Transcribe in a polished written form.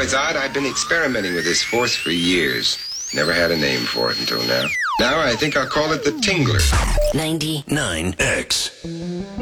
it's odd. I've been experimenting with this force for years. Never had a name for it until now. Now I think I'll call it the Tingler. 99X.